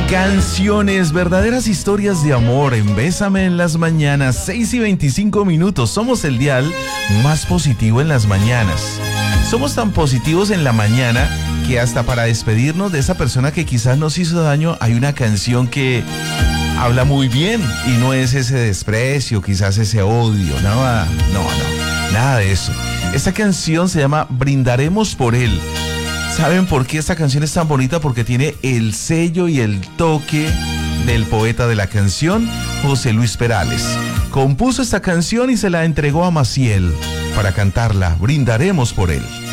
Canciones, verdaderas historias de amor en Bésame en las mañanas, 6:25. Somos el dial más positivo en las mañanas. Somos tan positivos en la mañana que hasta para despedirnos de esa persona que quizás nos hizo daño, hay una canción que habla muy bien y no es ese desprecio, quizás ese odio, nada de eso. Esta canción se llama Brindaremos por él. ¿Saben por qué esta canción es tan bonita? Porque tiene el sello y el toque del poeta de la canción, José Luis Perales. Compuso esta canción y se la entregó a Maciel para cantarla. Brindaremos por él.